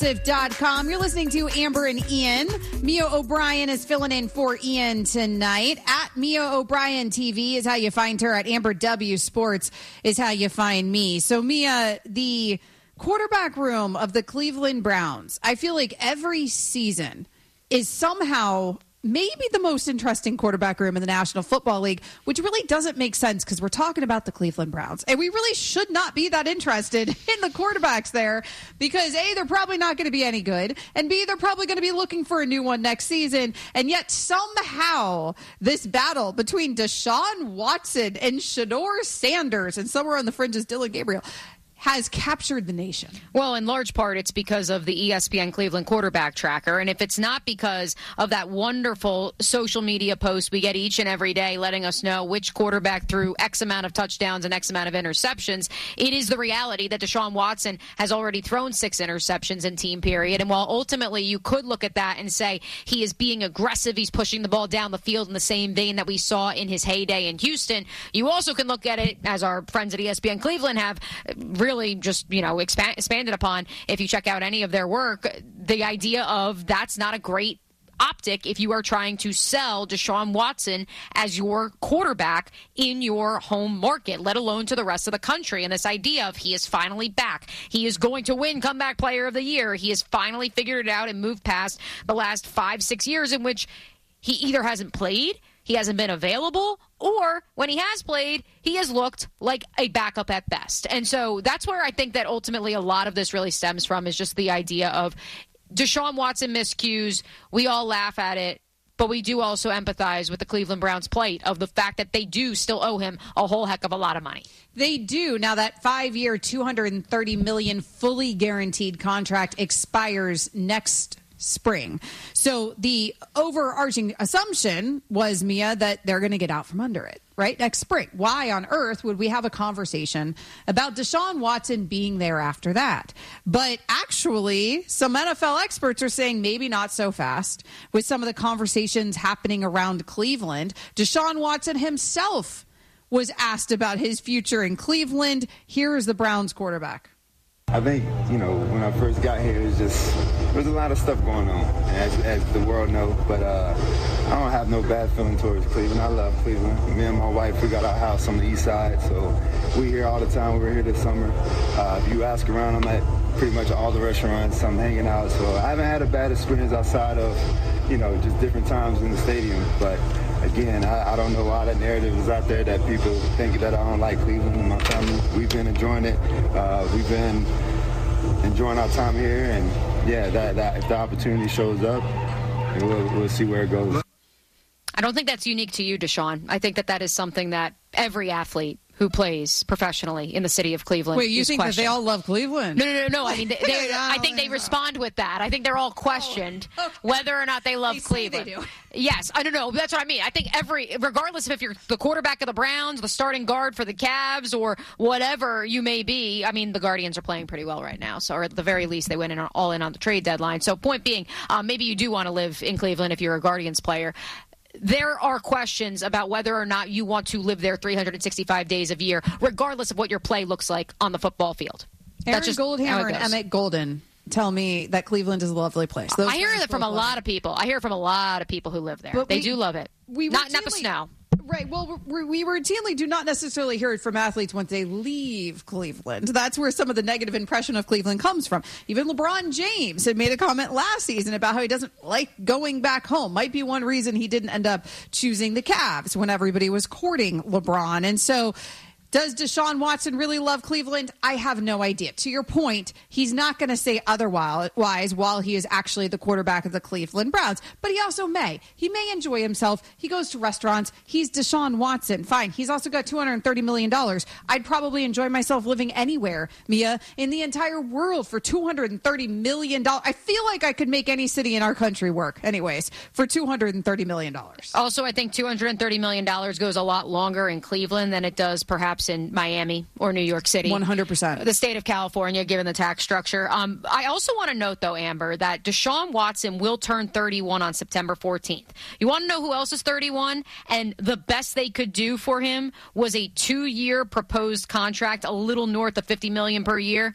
Com. You're listening to Amber and Ian. Mia O'Brien is filling in for Ian tonight. At Mia O'Brien TV is how you find her. At Amber W Sports is how you find me. So, Mia, the quarterback room of the Cleveland Browns, I feel like every season is somehow maybe the most interesting quarterback room in the National Football League, which really doesn't make sense because we're talking about the Cleveland Browns. And we really should not be that interested in the quarterbacks there because, A, they're probably not going to be any good, and B, they're probably going to be looking for a new one next season. And yet somehow this battle between Deshaun Watson and Shedeur Sanders and somewhere on the fringes, Dylan Gabriel, has captured the nation. Well, in large part, it's because of the ESPN Cleveland quarterback tracker. And if it's not because of that wonderful social media post we get each and every day letting us know which quarterback threw X amount of touchdowns and X amount of interceptions, it is the reality that Deshaun Watson has already thrown 6 interceptions in team period. And while ultimately you could look at that and say he is being aggressive, he's pushing the ball down the field in the same vein that we saw in his heyday in Houston, you also can look at it, as our friends at ESPN Cleveland have really just, expanded upon, if you check out any of their work, the idea of that's not a great optic if you are trying to sell Deshaun Watson as your quarterback in your home market, let alone to the rest of the country. And this idea of he is finally back, he is going to win comeback player of the year, he has finally figured it out and moved past the last 5-6 years in which he either hasn't played, he hasn't been available, or when he has played, he has looked like a backup at best. And so that's where I think that ultimately a lot of this really stems from, is just the idea of Deshaun Watson miscues. We all laugh at it, but we do also empathize with the Cleveland Browns' plight of the fact that they do still owe him a whole heck of a lot of money. They do. Now that 5-year, $230 million fully guaranteed contract expires next spring. So the overarching assumption was, Mia, that they're going to get out from under it, right? Next spring. Why on earth would we have a conversation about Deshaun Watson being there after that? But actually, some NFL experts are saying maybe not so fast with some of the conversations happening around Cleveland. Deshaun Watson himself was asked about his future in Cleveland. Here is the Browns quarterback. I think, when I first got here, there's a lot of stuff going on, as the world knows. But I don't have no bad feeling towards Cleveland. I love Cleveland. Me and my wife, we got our house on the east side, so we're here all the time. We're here this summer. If you ask around, I'm at pretty much all the restaurants. I'm hanging out, so I haven't had a bad experience outside of, just different times in the stadium. But again, I don't know why that narrative is out there that people think that I don't like Cleveland. And my family, we've been enjoying it. We've been enjoying our time here, and that if the opportunity shows up, we'll see where it goes. I don't think that's unique to you, Deshaun. I think that is something that every athlete who plays professionally in the city of Cleveland. Wait, you think that they all love Cleveland? No. I mean, I think they respond with that. I think they're all questioned whether or not they love Cleveland. They do. Yes, I don't know. That's what I mean. I think regardless of if you're the quarterback of the Browns, the starting guard for the Cavs, or whatever you may be, I mean, the Guardians are playing pretty well right now. So, or at the very least, they went all in on the trade deadline. So, point being, maybe you do want to live in Cleveland if you're a Guardians player. There are questions about whether or not you want to live there 365 days of year, regardless of what your play looks like on the football field. Aaron Goldhammer and Emmett Golden tell me that Cleveland is a lovely place. I hear that from a lot of people. I hear from a lot of people who live there. They do love it. Not the snow. Right. Well, we routinely do not necessarily hear it from athletes once they leave Cleveland. That's where some of the negative impression of Cleveland comes from. Even LeBron James had made a comment last season about how he doesn't like going back home. Might be one reason he didn't end up choosing the Cavs when everybody was courting LeBron. And so, does Deshaun Watson really love Cleveland? I have no idea. To your point, he's not going to say otherwise while he is actually the quarterback of the Cleveland Browns. But he also may. He may enjoy himself. He goes to restaurants. He's Deshaun Watson. Fine. He's also got $230 million. I'd probably enjoy myself living anywhere, Mia, in the entire world for $230 million. I feel like I could make any city in our country work, anyways, for $230 million. Also, I think $230 million goes a lot longer in Cleveland than it does perhaps in Miami or New York City. 100%. The state of California, given the tax structure. I also want to note, though, Amber, that Deshaun Watson will turn 31 on September 14th. You want to know who else is 31? And the best they could do for him was a 2-year proposed contract, a little north of $50 million per year.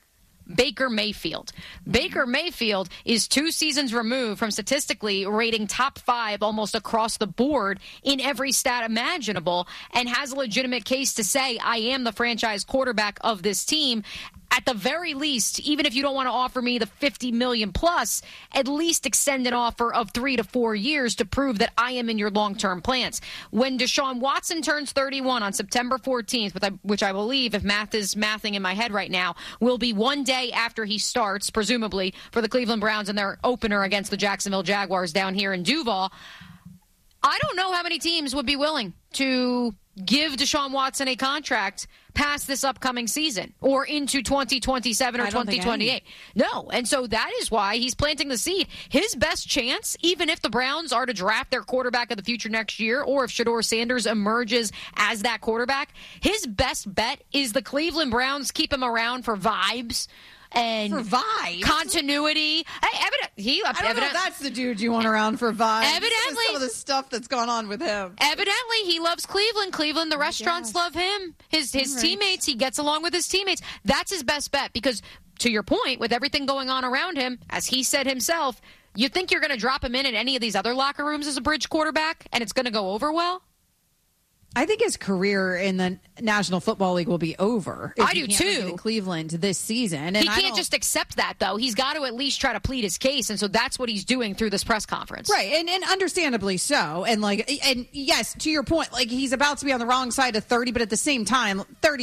Baker Mayfield. Baker Mayfield is 2 seasons removed from statistically rating top 5 almost across the board in every stat imaginable, and has a legitimate case to say, I am the franchise quarterback of this team. At the very least, even if you don't want to offer me the $50 million plus, at least extend an offer of 3 to 4 years to prove that I am in your long-term plans. When Deshaun Watson turns 31 on September 14th, which I believe, if math is mathing in my head right now, will be one day after he starts, presumably, for the Cleveland Browns in their opener against the Jacksonville Jaguars down here in Duval, I don't know how many teams would be willing to give Deshaun Watson a contract past this upcoming season or into 2027 or 2028. No. And so that is why he's planting the seed. His best chance, even if the Browns are to draft their quarterback of the future next year, or if Shedeur Sanders emerges as that quarterback, his best bet is the Cleveland Browns keep him around for vibes and for vibes, continuity. Hey, I don't know if that's the dude you want around for vibes. Evidently, some of the stuff that's gone on with him. Evidently, he loves Cleveland. Cleveland, the restaurants love him. His teammates, he gets along with his teammates. That's his best bet because, to your point, with everything going on around him, as he said himself, you think you're going to drop him in any of these other locker rooms as a bridge quarterback and it's going to go over well? I think his career in the National Football League will be over. I do too. In Cleveland this season, and he can't just accept that, though. He's got to at least try to plead his case, and so that's what he's doing through this press conference, right? And understandably so. And yes, to your point, he's about to be on the wrong side of 30, but at the same time,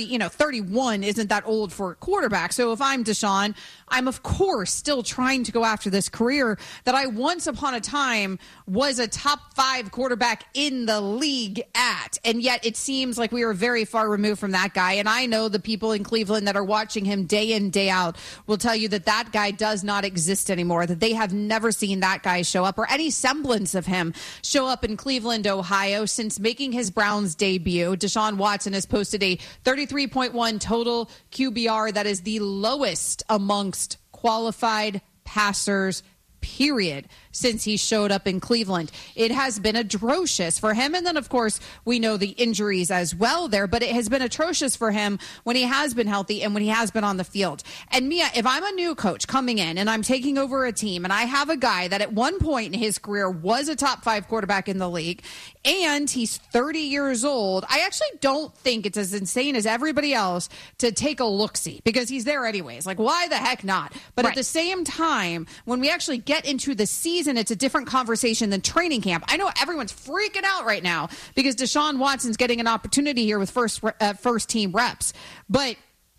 31 isn't that old for a quarterback. So if I'm Deshaun, I'm of course still trying to go after this career that I once upon a time was a top 5 quarterback in the league at, and yet it seems like we are very far removed from that guy. And I know the people in Cleveland that are watching him day in, day out will tell you that that guy does not exist anymore, that they have never seen that guy show up or any semblance of him show up in Cleveland, Ohio. Since making his Browns debut, Deshaun Watson has posted a 33.1 total QBR. That is the lowest amongst qualified passers, period, since he showed up in Cleveland. It has been atrocious for him. And then, of course, we know the injuries as well there, but it has been atrocious for him when he has been healthy and when he has been on the field. And Mia, if I'm a new coach coming in and I'm taking over a team and I have a guy that at one point in his career was a top 5 quarterback in the league and he's 30 years old, I actually don't think it's as insane as everybody else to take a look-see because he's there anyways. Why the heck not? But At the same time, when we actually get into the season, it's a different conversation than training camp. I know everyone's freaking out right now because Deshaun Watson's getting an opportunity here with first team reps, but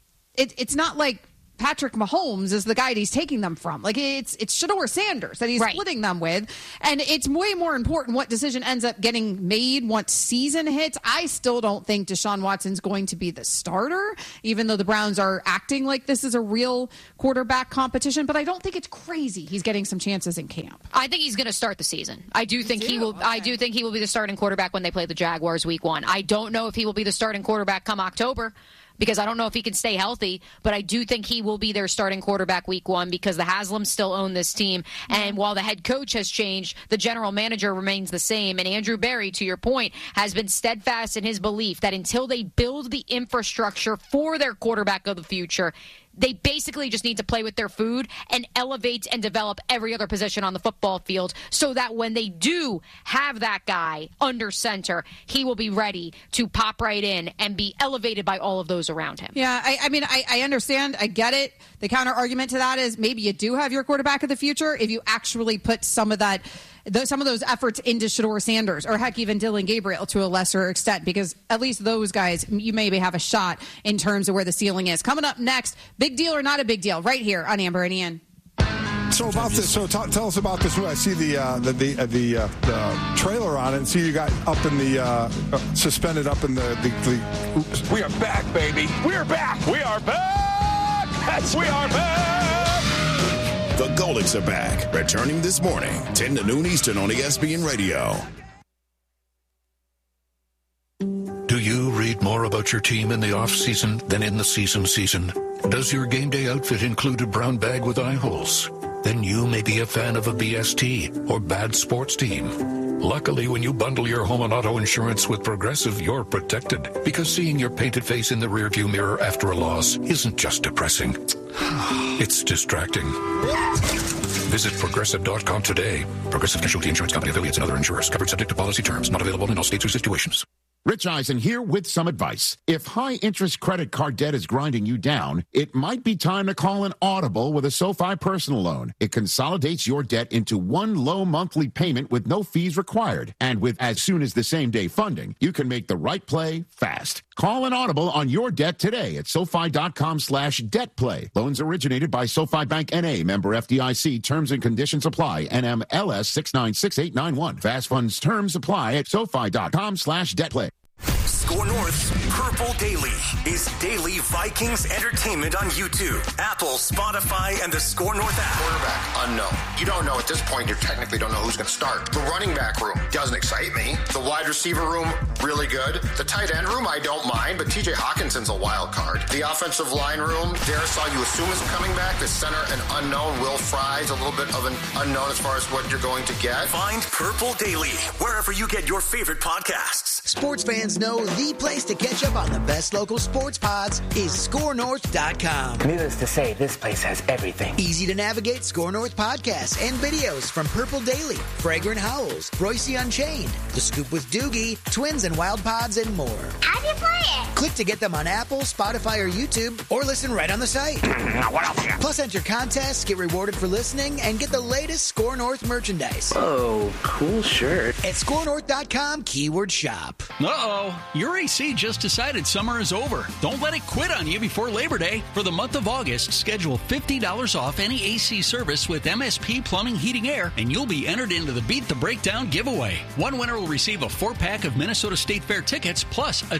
it's not like Patrick Mahomes is the guy he's taking them from. It's Shedeur Sanders that he's splitting them with. And it's way more important what decision ends up getting made once season hits. I still don't think Deshaun Watson's going to be the starter, even though the Browns are acting like this is a real quarterback competition. But I don't think it's crazy he's getting some chances in camp. I think he's going to start the season. I do think he will. Okay. I do think he will be the starting quarterback when they play the Jaguars week 1. I don't know if he will be the starting quarterback come October, because I don't know if he can stay healthy, but I do think he will be their starting quarterback week 1 because the Haslams still own this team. And while the head coach has changed, the general manager remains the same. And Andrew Berry, to your point, has been steadfast in his belief that until they build the infrastructure for their quarterback of the future, they basically just need to play with their food and elevate and develop every other position on the football field so that when they do have that guy under center, he will be ready to pop right in and be elevated by all of those around him. Yeah, I understand. I get it. The counter argument to that is maybe you do have your quarterback of the future if you actually put some of those efforts into Shedeur Sanders or heck, even Dylan Gabriel to a lesser extent, because at least those guys, you maybe have a shot in terms of where the ceiling is. Coming up next, big deal or not a big deal, right here on Amber and Ian. So about this, tell us about this. I see the trailer on it, and see you got up in the suspended up in the. Oops. We are back, baby. We are back. We are back. Yes, we are back. The Golics are back, returning this morning, 10 to noon Eastern on ESPN Radio. Do you read more about your team in the off-season than in the season? Does your game day outfit include a brown bag with eye holes? Then you may be a fan of a BST or Bad Sports Team. Luckily, when you bundle your home and auto insurance with Progressive, you're protected. Because seeing your painted face in the rearview mirror after a loss isn't just depressing. It's distracting. Visit Progressive.com today. Progressive Casualty Insurance Company, affiliates, and other insurers. Covered subject to policy terms. Not available in all states or situations. Rich Eisen here with some advice. If high-interest credit card debt is grinding you down, it might be time to call an audible with a SoFi personal loan. It consolidates your debt into one low monthly payment with no fees required. And with as soon as the same-day funding, you can make the right play fast. Call an audible on your debt today at SoFi.com/debtplay. Loans originated by SoFi Bank N.A., member FDIC. Terms and conditions apply. NMLS 696891. Fast funds terms apply at SoFi.com/debtplay. Score North's Purple Daily is daily Vikings entertainment on YouTube, Apple, Spotify, and the Score North app. Quarterback, unknown. You don't know at this point. You technically don't know who's going to start. The running back room doesn't excite me. The wide receiver room, really good. The tight end room, I don't mind, but TJ Hawkinson's a wild card. The offensive line room, Darisaw, you assume is coming back. The center, an unknown. Will Fry's a little bit of an unknown as far as what you're going to get. Find Purple Daily wherever you get your favorite podcasts. Sports fans know the place to catch up on the best local sports pods is ScoreNorth.com. Needless to say, this place has everything. Easy to navigate Score North podcasts and videos from Purple Daily, Fragrant Howls, Royce Unchained, The Scoop with Doogie, Twins and Wild Pods, and more. How do you play it? Click to get them on Apple, Spotify, or YouTube, or listen right on the site. What else? Plus, enter contests, get rewarded for listening, and get the latest Score North merchandise. Oh, cool shirt. At ScoreNorth.com, keyword shop. Uh-oh. Your AC just decided summer is over. Don't let it quit on you before Labor Day. For the month of August, schedule $50 off any AC service with MSP Plumbing, Heating, Air, and you'll be entered into the Beat the Breakdown giveaway. One winner will receive a 4-pack of Minnesota State Fair tickets plus a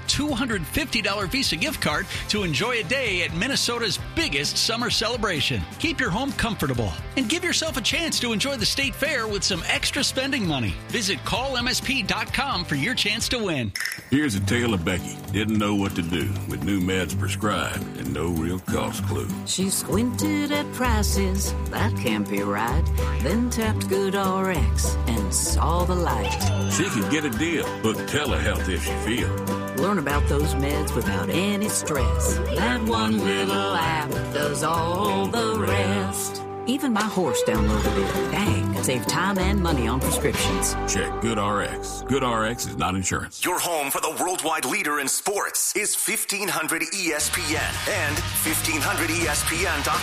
$250 Visa gift card to enjoy a day at Minnesota's biggest summer celebration. Keep your home comfortable and give yourself a chance to enjoy the State Fair with some extra spending money. Visit callmsp.com for your chance to win. Here's a tale of Becky. Didn't know what to do with new meds prescribed and no real cost clue. She squinted at prices, that can't be right. Then tapped GoodRx and saw the light. She could get a deal, book telehealth if she feel. Learn about those meds without any stress. That one little app does all the rest. Even my horse downloaded it. Dang, save time and money on prescriptions. Check GoodRx. GoodRx is not insurance. Your home for the worldwide leader in sports is 1500 ESPN and 1500ESPN.com.